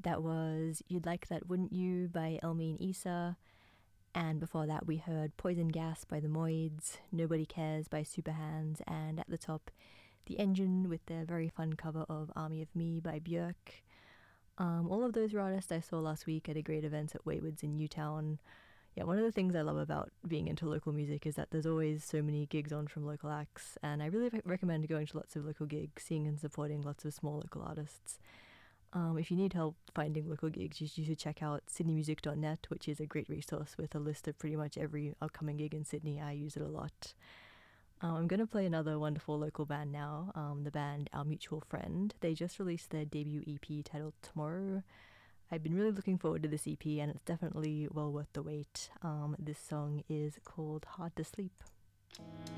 That was You'd Like That Wouldn't You by Elmine Issa. And before that, we heard Poison Gas by the Moids, Nobody Cares by Superhands, and at the top, The Engine with their very fun cover of Army of Me by Björk. All of those were artists I saw last week at a great event at Waywoods in Newtown. Yeah, one of the things I love about being into local music is that there's always so many gigs on from local acts, and I really recommend going to lots of local gigs, seeing and supporting lots of small local artists. If you need help finding local gigs, you should check out sydneymusic.net, which is a great resource with a list of pretty much every upcoming gig in Sydney. I use it a lot. I'm going to play another wonderful local band now, the band Our Mutual Friend. They just released their debut EP titled Tomorrow. I've been really looking forward to this EP, and it's definitely well worth the wait. This song is called Hard to Sleep.